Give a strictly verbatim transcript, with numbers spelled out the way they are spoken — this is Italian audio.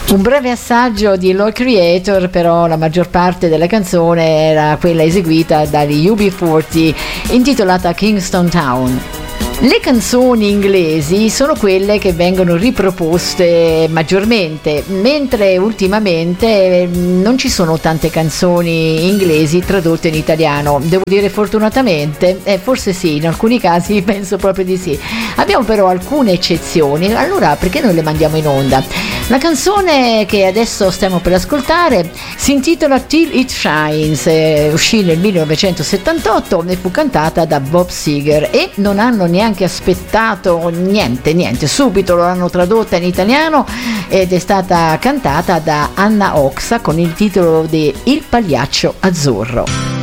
Un breve assaggio di Law Creator, però la maggior parte della canzone era quella eseguita dagli U B quaranta, intitolata Kingston Town. Le canzoni inglesi sono quelle che vengono riproposte maggiormente, mentre ultimamente non ci sono tante canzoni inglesi tradotte in italiano. Devo dire fortunatamente, eh, forse sì, in alcuni casi penso proprio di sì. Abbiamo però alcune eccezioni, allora perché non le mandiamo in onda? La canzone che adesso stiamo per ascoltare si intitola Till It Shines, eh, uscì nel millenovecentosettantotto e fu cantata da Bob Seger, e non hanno neanche aspettato niente, niente, subito l'hanno tradotta in italiano ed è stata cantata da Anna Oxa con il titolo di Il pagliaccio azzurro.